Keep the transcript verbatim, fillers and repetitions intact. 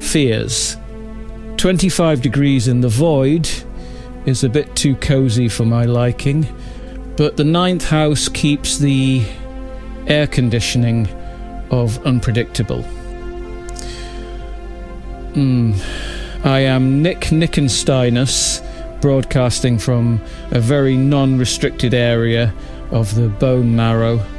fears. twenty-five degrees in the void is a bit too cozy for my liking, but the ninth house keeps the air conditioning of unpredictable. Mm. I am Nick Nickensteinus, broadcasting from a very non-restricted area of the bone marrow